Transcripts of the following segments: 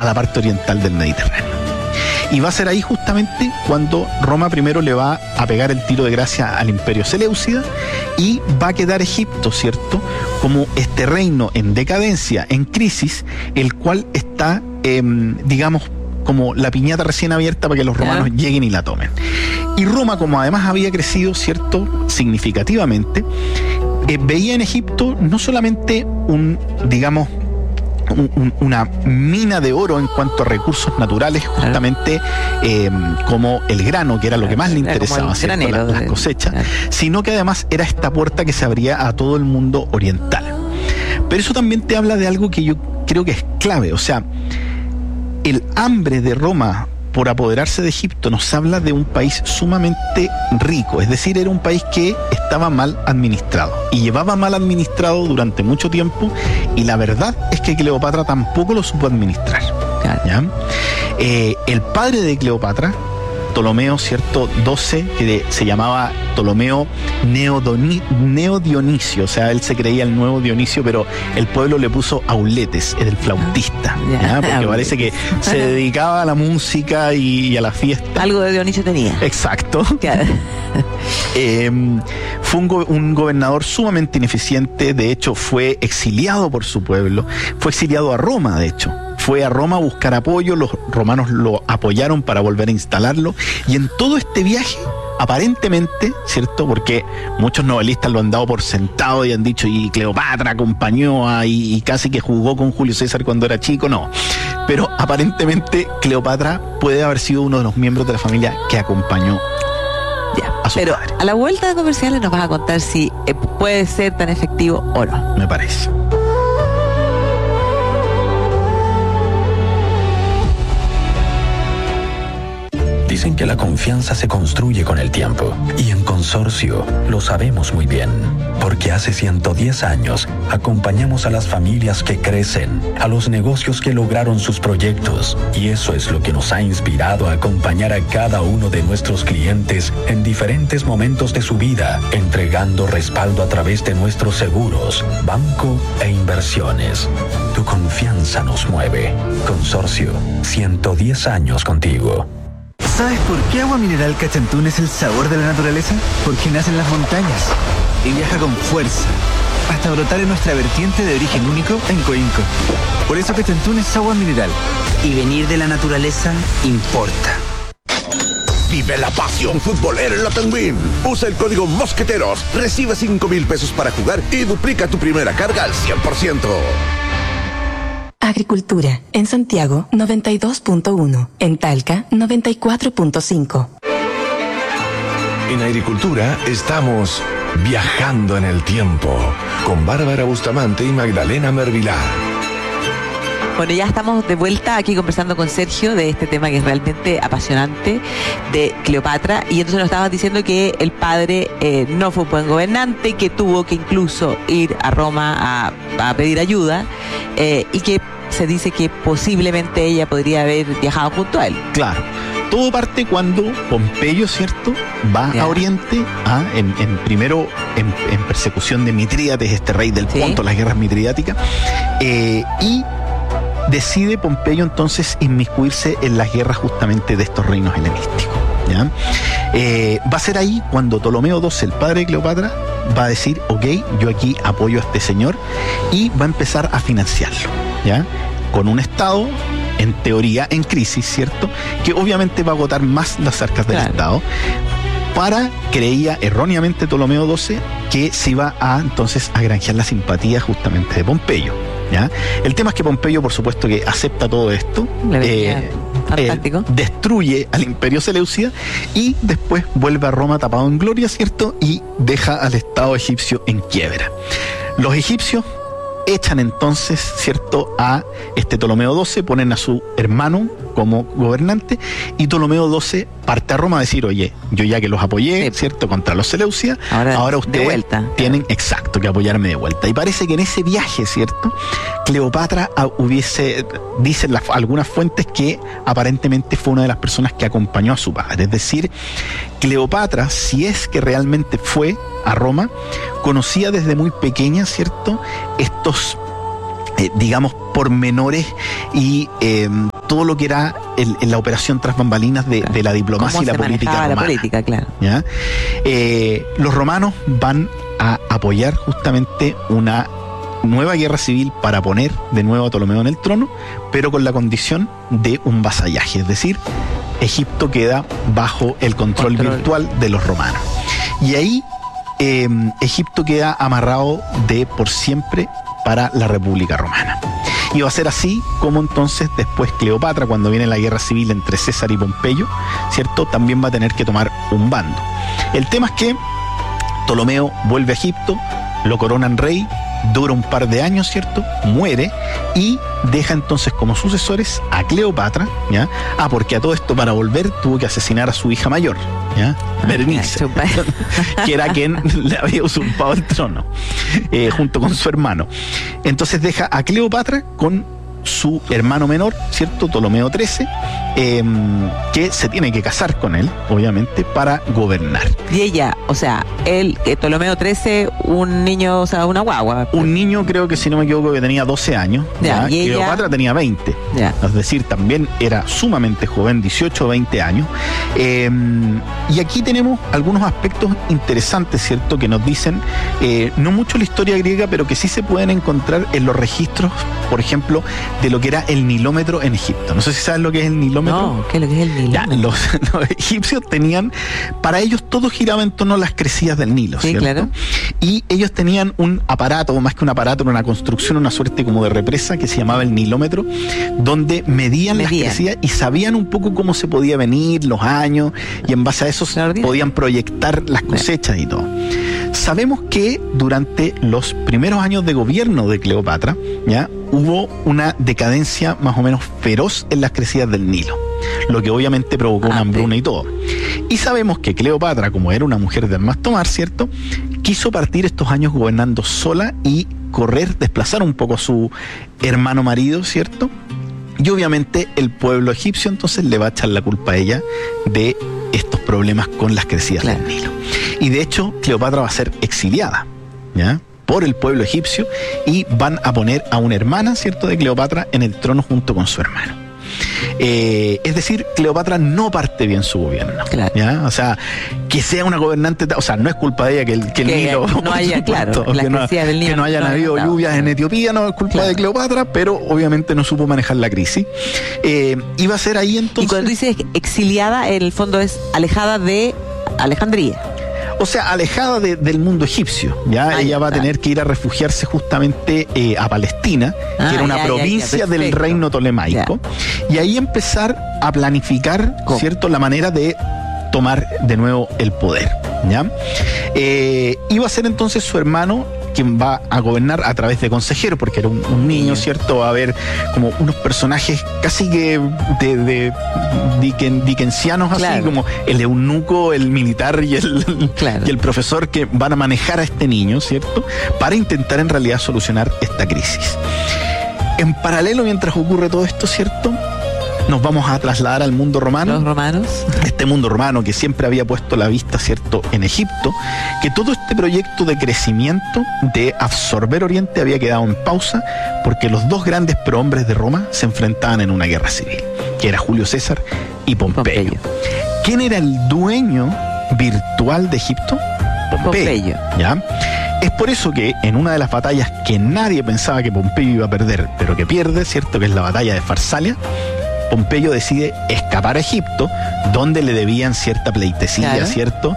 a la parte oriental del Mediterráneo. Y va a ser ahí justamente cuando Roma primero le va a pegar el tiro de gracia al Imperio Seleucida y va a quedar Egipto, ¿cierto?, como este reino en decadencia, en crisis, el cual está, digamos, como la piñata recién abierta para que los romanos lleguen y la tomen. Y Roma, como además había crecido, ¿cierto?, significativamente, veía en Egipto no solamente una mina de oro en cuanto a recursos naturales, justamente como el grano, que era lo que más le interesaba, ¿cierto?, las cosechas, sino que además era esta puerta que se abría a todo el mundo oriental. Pero eso también te habla de algo que yo creo que es clave, o sea, el hambre de Roma por apoderarse de Egipto nos habla de un país sumamente rico, es decir, era un país que estaba mal administrado y llevaba mal administrado durante mucho tiempo, y la verdad es que Cleopatra tampoco lo supo administrar. ¿Ya? El padre de Cleopatra, Ptolomeo, ¿cierto?, 12, que se llamaba Ptolomeo Neo-Dionisio, o sea, él se creía el nuevo Dionisio, pero el pueblo le puso Auletes, era el flautista, porque parece que se dedicaba a la música y a la fiesta. Algo de Dionisio tenía. Exacto. Fue un gobernador sumamente ineficiente, de hecho fue exiliado por su pueblo, fue exiliado a Roma, de hecho. Fue a Roma a buscar apoyo, los romanos lo apoyaron para volver a instalarlo, y en todo este viaje, aparentemente, ¿cierto?, porque muchos novelistas lo han dado por sentado y han dicho, y Cleopatra acompañó y casi que jugó con Julio César cuando era chico, no. Pero aparentemente Cleopatra puede haber sido uno de los miembros de la familia que acompañó a su padre. A la vuelta de comerciales nos vas a contar si puede ser tan efectivo o no. Me parece. Dicen que la confianza se construye con el tiempo, y en Consorcio lo sabemos muy bien, porque hace 110 años acompañamos a las familias que crecen, a los negocios que lograron sus proyectos, y eso es lo que nos ha inspirado a acompañar a cada uno de nuestros clientes en diferentes momentos de su vida, entregando respaldo a través de nuestros seguros, banco e inversiones. Tu confianza nos mueve. Consorcio, 110 años contigo. ¿Sabes por qué Agua Mineral Cachantún es el sabor de la naturaleza? Porque nace en las montañas y viaja con fuerza hasta brotar en nuestra vertiente de origen único en Coinco. Por eso Cachantún es agua mineral. Y venir de la naturaleza importa. Vive la pasión futbolera en la Penguin. Usa el código Mosqueteros, recibe 5,000 pesos para jugar y duplica tu primera carga al 100%. Agricultura, en Santiago 92.1, en Talca 94.5. En Agricultura estamos viajando en el tiempo con Bárbara Bustamante y Magdalena Mervilá. Bueno, ya estamos de vuelta aquí conversando con Sergio de este tema que es realmente apasionante, de Cleopatra, y entonces nos estabas diciendo que el padre no fue un buen gobernante, que tuvo que incluso ir a Roma a pedir ayuda, y que se dice que posiblemente ella podría haber viajado junto a él. Claro. Todo parte cuando Pompeyo, ¿cierto?, va a Oriente, primero en persecución de Mitrídates, este rey del Ponto, las guerras mitridáticas, y decide Pompeyo entonces inmiscuirse en las guerras justamente de estos reinos helenísticos. ¿Ya? Va a ser ahí cuando Ptolomeo XII, el padre de Cleopatra, va a decir, ok, yo aquí apoyo a este señor, y va a empezar a financiarlo, ¿ya?, con un estado en teoría en crisis, ¿cierto?, que obviamente va a agotar más las arcas del Estado, creía erróneamente Ptolomeo XII que se iba entonces a granjear la simpatía justamente de Pompeyo, ¿ya? El tema es que Pompeyo, por supuesto, que acepta todo esto, destruye al Imperio Seleucida y después vuelve a Roma tapado en gloria, ¿cierto?, y deja al Estado egipcio en quiebra. Los egipcios echan entonces, ¿cierto?, a Ptolomeo XII, ponen a su hermano como gobernante, y Ptolomeo XII parte a Roma a decir, oye, yo ya que los apoyé, ¿cierto?, contra los Seleucidas, ahora ustedes tienen, que apoyarme de vuelta. Y parece que en ese viaje, ¿cierto?, Cleopatra dicen algunas fuentes que aparentemente fue una de las personas que acompañó a su padre. Es decir, Cleopatra, si es que realmente fue a Roma, conocía desde muy pequeña, ¿cierto?, estos digamos, pormenores y todo lo que era la operación tras bambalinas de la diplomacia y la política romana. La política, claro. ¿Ya? Los romanos van a apoyar justamente una nueva guerra civil para poner de nuevo a Ptolomeo en el trono, pero con la condición de un vasallaje, es decir, Egipto queda bajo el control virtual de los romanos. Y ahí Egipto queda amarrado de por siempre para la República Romana. Y va a ser así como entonces después Cleopatra, cuando viene la guerra civil entre César y Pompeyo, ¿cierto?, también va a tener que tomar un bando. El tema es que Ptolomeo vuelve a Egipto, lo coronan rey, dura un par de años, ¿cierto?, muere y deja entonces como sucesores a Cleopatra, ¿ya? Porque a todo esto, para volver, tuvo que asesinar a su hija mayor, ¿ya? Berenice, que era quien le había usurpado el trono, junto con su hermano. Entonces deja a Cleopatra con su hermano menor, ¿cierto?, Ptolomeo XIII, que se tiene que casar con él, obviamente, para gobernar. Y ella, o sea, él, Ptolomeo XIII, un niño, o sea, una guagua. Un niño, creo que si no me equivoco, que tenía 12 años. Ya, y Cleopatra tenía 20. Ya. Es decir, también era sumamente joven, 18 o 20 años. Y aquí tenemos algunos aspectos interesantes, ¿cierto?, que nos dicen, no mucho la historia griega, pero que sí se pueden encontrar en los registros, por ejemplo, de lo que era el nilómetro en Egipto. No sé si sabes lo que es el nilómetro. No, ¿qué es lo que es el Nilo? Ya, los egipcios tenían, para ellos todo giraba en torno a las crecidas del Nilo, sí, ¿cierto? Claro. Y ellos tenían un aparato, más que un aparato, era una construcción, una suerte como de represa que se llamaba el nilómetro, donde medían las crecidas y sabían un poco cómo se podía venir, los años, y en base a eso podían proyectar las cosechas y todo. Sabemos que durante los primeros años de gobierno de Cleopatra, ¿ya?, hubo una decadencia más o menos feroz en las crecidas del Nilo, lo que obviamente provocó una hambruna y todo. Y sabemos que Cleopatra, como era una mujer de armas tomar, ¿cierto?, quiso partir estos años gobernando sola y desplazar un poco a su hermano marido, ¿cierto? Y obviamente el pueblo egipcio entonces le va a echar la culpa a ella de estos problemas con las crecidas del Nilo. Y de hecho, Cleopatra va a ser exiliada, ¿ya?, por el pueblo egipcio, y van a poner a una hermana, ¿cierto?, de Cleopatra en el trono junto con su hermano. Es decir, Cleopatra no parte bien su gobierno, ¿ya? O sea, que sea una gobernante, o sea, no es culpa de ella que el Nilo no haya, que no hayan habido lluvias en Etiopía, no es culpa de Cleopatra, pero obviamente no supo manejar la crisis. Iba a ser ahí entonces. Y cuando dices exiliada, en el fondo es alejada de Alejandría. O sea, alejada del mundo egipcio, ¿ya? Ella va a tener que ir a refugiarse justamente a Palestina, que era una provincia del reino tolemaico, y ahí empezar a planificar, ¿cierto?, la manera de tomar de nuevo el poder, ¿ya? Iba a ser entonces su hermano quien va a gobernar a través de consejeros, porque era un niño, ¿cierto? Va a haber como unos personajes casi que de dickensianos, así como el eunuco, el militar y el profesor, que van a manejar a este niño, ¿cierto?, para intentar en realidad solucionar esta crisis. En paralelo, mientras ocurre todo esto, ¿cierto?, nos vamos a trasladar al mundo romano. Los romanos. Este mundo romano que siempre había puesto la vista, ¿cierto?, en Egipto, que todo este proyecto de crecimiento, de absorber Oriente, había quedado en pausa porque los dos grandes prohombres de Roma se enfrentaban en una guerra civil, que era Julio César y Pompeyo. ¿Quién era el dueño virtual de Egipto? Pompeyo. ¿Ya? Es por eso que en una de las batallas que nadie pensaba que Pompeyo iba a perder, pero que pierde, ¿cierto?, que es la batalla de Farsalia, Pompeyo decide escapar a Egipto, donde le debían cierta pleitesía, ¿cierto?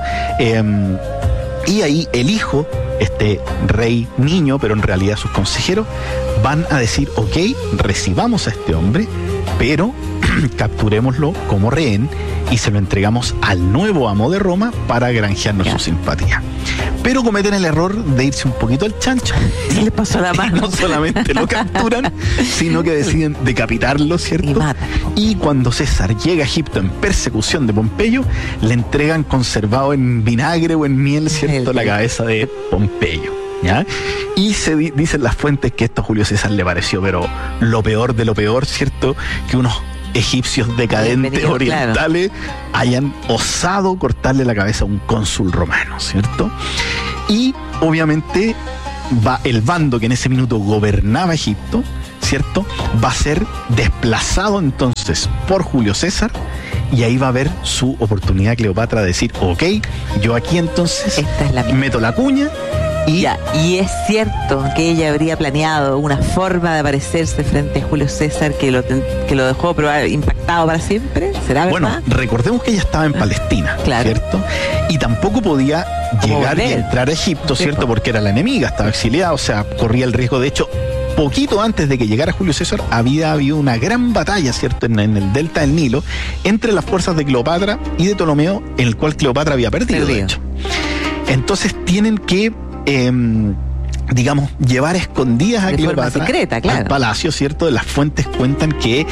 Y ahí el hijo, este rey niño, pero en realidad sus consejeros, van a decir, ok, recibamos a este hombre, pero capturémoslo como rehén y se lo entregamos al nuevo amo de Roma para granjearnos su simpatía. Pero cometen el error de irse un poquito al chancho. Se les pasó la mano. No solamente lo capturan, sino que deciden decapitarlo, ¿cierto? Y matan. Y cuando César llega a Egipto en persecución de Pompeyo, le entregan conservado en vinagre o en miel, ¿cierto?, la cabeza de Pompeyo, ¿ya? Y se dicen las fuentes que esto a Julio César le pareció, pero lo peor de lo peor, ¿cierto?, que unos egipcios decadentes orientales hayan osado cortarle la cabeza a un cónsul romano, ¿cierto? Y obviamente el bando que en ese minuto gobernaba Egipto ¿cierto? Va a ser desplazado entonces por Julio César, y ahí va a haber su oportunidad Cleopatra de decir, ok, yo aquí entonces esta es la mía. meto la cuña. Y es cierto que ella habría planeado una forma de aparecerse frente a Julio César que lo dejó impactado para siempre. ¿Será verdad? bueno, recordemos que ella estaba en Palestina, Claro. ¿cierto? Y tampoco podía llegar y volver. entrar a Egipto, ¿cierto? Sí. Porque era la enemiga, estaba exiliada, o sea, corría el riesgo. De hecho, poquito antes de que llegara Julio César, había habido una gran batalla, ¿cierto? En el delta del Nilo, entre las fuerzas de Cleopatra y de Ptolomeo, en el cual Cleopatra había perdido. De hecho. Entonces tienen que digamos, llevar escondidas a de forma Cleopatra secreta, claro, al palacio, ¿cierto? Las fuentes cuentan que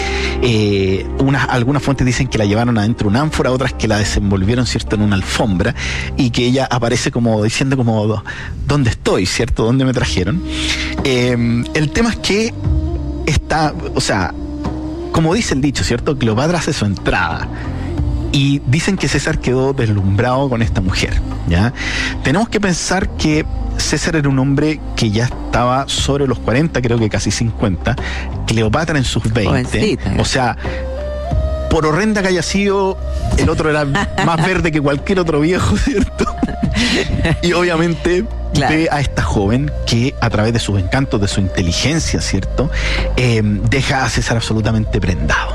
algunas fuentes dicen que la llevaron adentro de una ánfora, otras que la desenvolvieron, ¿cierto?, en una alfombra, y que ella aparece como diciendo como, ¿dónde estoy?, ¿cierto? ¿Dónde me trajeron? El tema es que está, o sea, como dice el dicho, ¿cierto? Cleopatra hace su entrada. Y dicen que César quedó deslumbrado con esta mujer, ¿ya? Tenemos que pensar que César era un hombre que ya estaba sobre los 40, creo que casi 50. Cleopatra en sus 20. Jovencita, o sea, por horrenda que haya sido, el otro era más verde que cualquier otro viejo, ¿cierto? Y obviamente ve a esta joven que, a través de sus encantos, de su inteligencia, ¿cierto?, deja a César absolutamente prendado.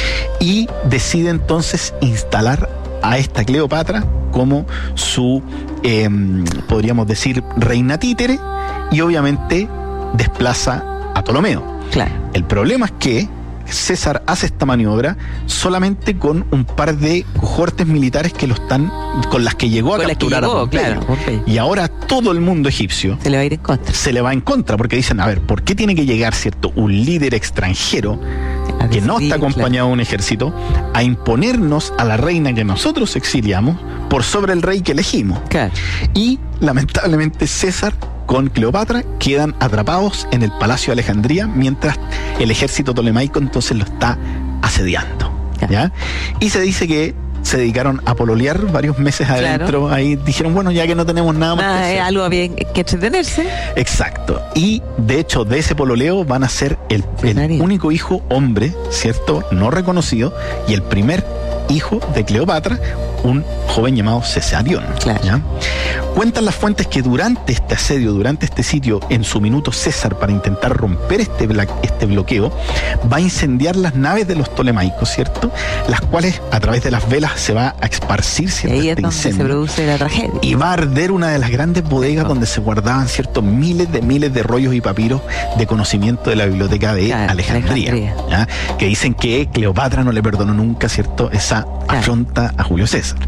Y decide entonces instalar a esta Cleopatra como su, podríamos decir, reina títere, y obviamente desplaza a Ptolomeo. Claro. El problema es que César hace esta maniobra solamente con un par de cohortes militares con las que llegó a capturar a Pompeyo. Pompeyo. Y ahora todo el mundo egipcio se le va a ir en contra. Se le va en contra, porque dicen, a ver, ¿por qué tiene que llegar, ¿cierto?, un líder extranjero que no está acompañado de un ejército a imponernos a la reina que nosotros exiliamos por sobre el rey que elegimos? Claro. Y lamentablemente César con Cleopatra quedan atrapados en el Palacio de Alejandría, mientras el ejército tolemaico entonces lo está asediando, ¿ya? Y se dice que se dedicaron a pololear varios meses adentro. Claro. Ahí dijeron, bueno, ya que no tenemos nada más que hacer, algo bien que entretenerse. Exacto. Y de hecho, de ese pololeo van a ser el único hijo hombre, ¿cierto?, no reconocido, y el primer hijo de Cleopatra, un joven llamado Cesarión. Claro. ¿Ya? Cuentan las fuentes que durante este asedio, durante este sitio, en su minuto César, para intentar romper este bloqueo, va a incendiar las naves de los tolemaicos, ¿cierto?, las cuales a través de las velas se va a esparcir, ¿cierto?, ahí es donde se produce la tragedia. Y va a arder una de las grandes bodegas donde se guardaban, ¿cierto?, miles de rollos y papiros de conocimiento de la biblioteca de Alejandría. ¿Ya? Que dicen que Cleopatra no le perdonó nunca, ¿cierto?, esa afronta a Julio César.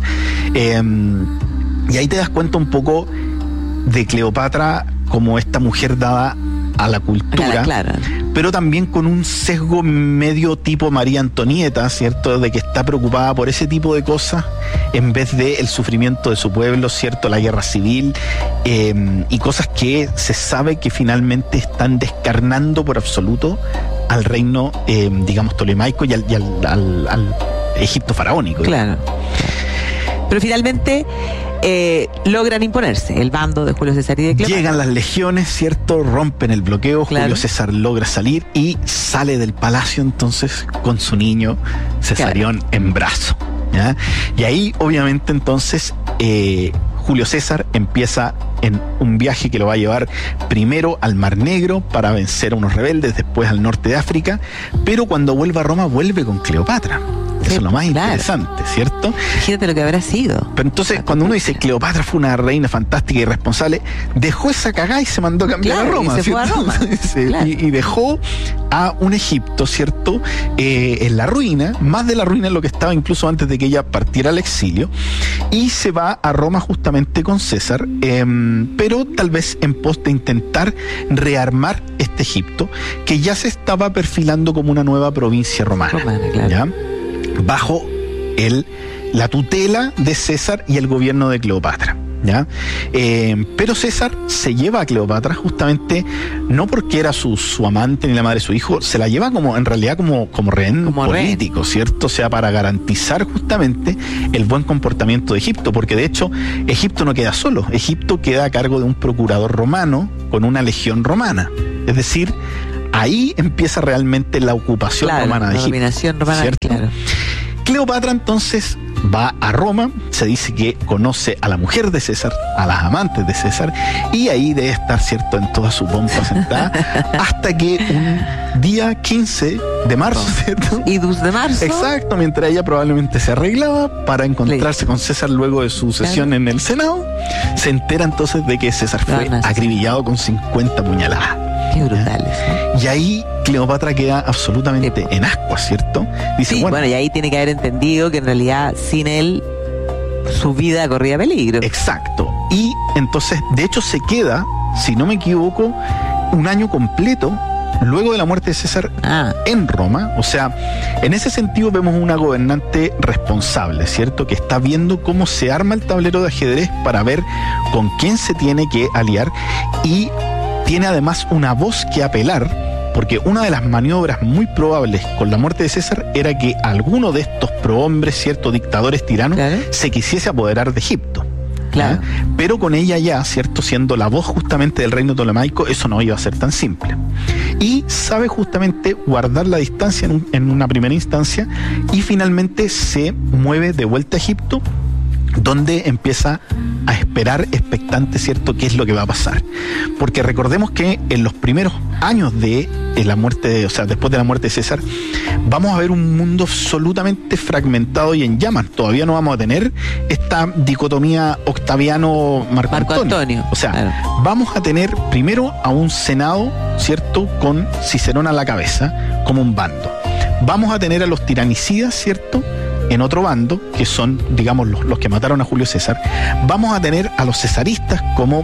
Y ahí te das cuenta un poco de Cleopatra como esta mujer dada a la cultura, pero también con un sesgo medio tipo María Antonieta, ¿cierto?, de que está preocupada por ese tipo de cosas en vez de el sufrimiento de su pueblo, ¿cierto?, la guerra civil, y cosas que se sabe que finalmente están descarnando por absoluto al reino, digamos, tolemaico y al Egipto faraónico. Claro. Pero finalmente logran imponerse el bando de Julio César y de Cleopatra. Llegan las legiones, ¿cierto? Rompen el bloqueo. Julio César logra salir y sale del palacio entonces con su niño Cesarión en brazo, ¿ya? Y ahí obviamente entonces Julio César empieza en un viaje que lo va a llevar primero al Mar Negro para vencer a unos rebeldes, después al norte de África, pero cuando vuelve a Roma vuelve con Cleopatra. Eso es lo más interesante, ¿cierto? Fíjate lo que habrá sido. Pero entonces, cuando uno dice Cleopatra fue una reina fantástica y responsable, dejó esa cagada y se mandó a cambiar a Roma. Y se fue a Roma. Y dejó a un Egipto, ¿cierto?, en la ruina, más de la ruina en lo que estaba incluso antes de que ella partiera al exilio, y se va a Roma justamente con César, pero tal vez en pos de intentar rearmar este Egipto, que ya se estaba perfilando como una nueva provincia romana. ¿Ya? Bajo la tutela de César y el gobierno de Cleopatra, ¿ya? Pero César se lleva a Cleopatra justamente no porque era su amante ni la madre de su hijo, se la lleva en realidad como rehén político, ¿cierto? O sea, para garantizar justamente el buen comportamiento de Egipto, porque de hecho Egipto no queda solo, Egipto queda a cargo de un procurador romano con una legión romana, es decir, ahí empieza realmente la ocupación romana de la Egipto. dominación romana, ¿cierto? claro. Cleopatra entonces va a Roma, se dice que conoce a la mujer de César, a las amantes de César, y ahí debe estar, ¿cierto?, en toda su pompa sentada, hasta que un día 15 de marzo, ¿cierto? Idus de marzo. Exacto, mientras ella probablemente se arreglaba para encontrarse con César luego de su sesión en el Senado, se entera entonces de que César fue acribillado con 50 puñaladas. Qué brutales. Y ahí Cleopatra queda absolutamente en ascuas, ¿cierto? Dice, Sí, bueno, y ahí tiene que haber entendido que en realidad sin él su vida corría peligro. Exacto. Y entonces, de hecho, se queda, si no me equivoco, un año completo luego de la muerte de César en Roma. O sea, en ese sentido vemos una gobernante responsable, ¿cierto? Que está viendo cómo se arma el tablero de ajedrez para ver con quién se tiene que aliar, y tiene además una voz que apelar, porque una de las maniobras muy probables con la muerte de César era que alguno de estos prohombres, cierto, dictadores tiranos, se quisiese apoderar de Egipto. Claro. Pero con ella ya, cierto, siendo la voz justamente del reino ptolemaico, eso no iba a ser tan simple. Y sabe justamente guardar la distancia en una primera instancia, y finalmente se mueve de vuelta a Egipto, donde empieza a esperar expectante, ¿cierto?, qué es lo que va a pasar. Porque recordemos que en los primeros años de la muerte, o sea, después de la muerte de César, vamos a ver un mundo absolutamente fragmentado y en llamas. Todavía no vamos a tener esta dicotomía Octaviano-Marco Antonio. O sea, vamos a tener primero a un senado, ¿cierto?, con Cicerón a la cabeza, como un bando. Vamos a tener a los tiranicidas, ¿cierto?, en otro bando, que son, digamos, los que mataron a Julio César. Vamos a tener a los cesaristas como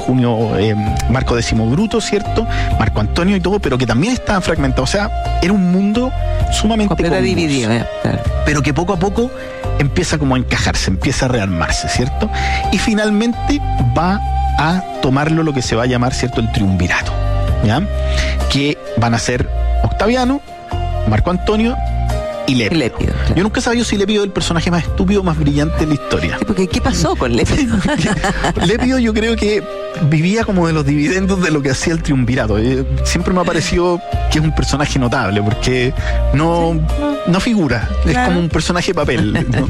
Marco Décimo Bruto, ¿cierto?, Marco Antonio y todo, pero que también estaban fragmentados. O sea, era un mundo sumamente dividido, pero que poco a poco empieza como a encajarse, empieza a rearmarse, ¿cierto? Y finalmente va a tomarlo lo que se va a llamar, ¿cierto?, el triunvirato, ¿ya? Que van a ser Octaviano, Marco Antonio y Lépido. Claro. Yo nunca he sabido si Lépido es el personaje más estúpido o más brillante de la historia. Sí, porque ¿qué pasó con Lépido? Lépido yo creo que vivía como de los dividendos de lo que hacía el triunvirato. Siempre me ha parecido que es un personaje notable, porque no figura, es como un personaje de papel, ¿no?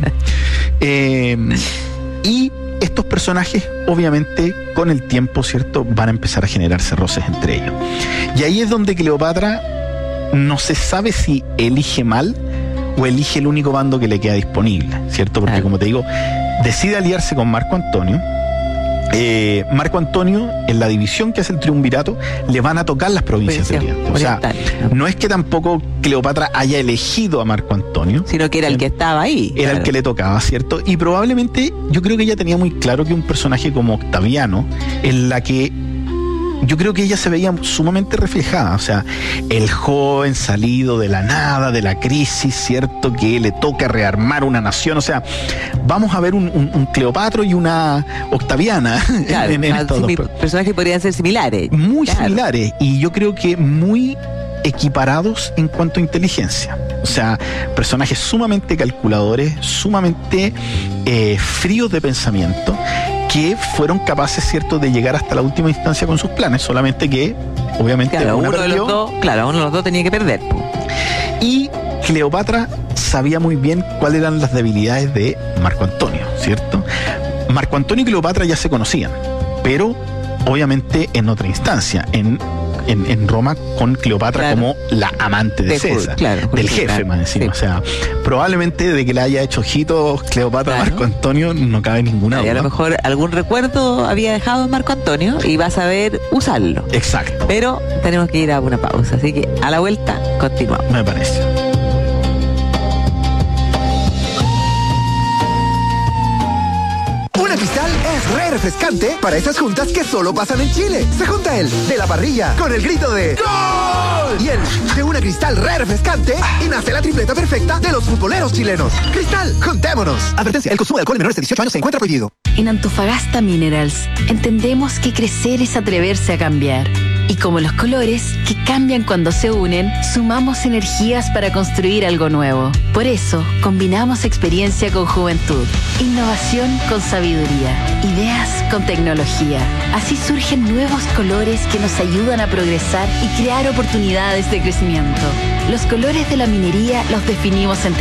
Y estos personajes, obviamente, con el tiempo, ¿cierto?, van a empezar a generarse roces entre ellos. Y ahí es donde Cleopatra no se sabe si elige mal o elige el único bando que le queda disponible, ¿cierto? Porque, como te digo, decide aliarse con Marco Antonio. Marco Antonio, en la división que hace el triunvirato, le van a tocar las provincias de Oriente. O sea, no es que tampoco Cleopatra haya elegido a Marco Antonio, sino que era el que estaba ahí. Era el que le tocaba, ¿cierto? Y probablemente, yo creo que ella tenía muy claro que un personaje como Octaviano, en la que yo creo que ella se veía sumamente reflejada. O sea, el joven salido de la nada, de la crisis, ¿cierto?, que le toca rearmar una nación. O sea, vamos a ver un Cleopatra y una Octaviana. Claro, en estos dos personajes podrían ser similares. Muy similares. Y yo creo que muy equiparados en cuanto a inteligencia. O sea, personajes sumamente calculadores, sumamente fríos de pensamiento, que fueron capaces, ¿cierto?, de llegar hasta la última instancia con sus planes, solamente que, obviamente, uno de los dos tenía que perder. Y Cleopatra sabía muy bien cuáles eran las debilidades de Marco Antonio, ¿cierto? Marco Antonio y Cleopatra ya se conocían, pero obviamente en otra instancia, en Roma, con Cleopatra como la amante de César, del jefe, más encima. Sí. O sea, probablemente de que le haya hecho ojitos Cleopatra a Marco Antonio no cabe ninguna duda. Y a lo mejor algún recuerdo había dejado Marco Antonio y va a saber usarlo. Exacto. Pero tenemos que ir a una pausa, así que a la vuelta continuamos. Me parece. Cristal es re refrescante para esas juntas que solo pasan en Chile. Se junta el de la parrilla con el grito de ¡Gol! Y el de una Cristal re refrescante y nace la tripleta perfecta de los futboleros chilenos. Cristal, juntémonos. Advertencia, el consumo de alcohol en menores de 18 años se encuentra prohibido. En Antofagasta Minerals entendemos que crecer es atreverse a cambiar. Y como los colores, que cambian cuando se unen, sumamos energías para construir algo nuevo. Por eso, combinamos experiencia con juventud, innovación con sabiduría, ideas con tecnología. Así surgen nuevos colores que nos ayudan a progresar y crear oportunidades de crecimiento. Los colores de la minería los definimos en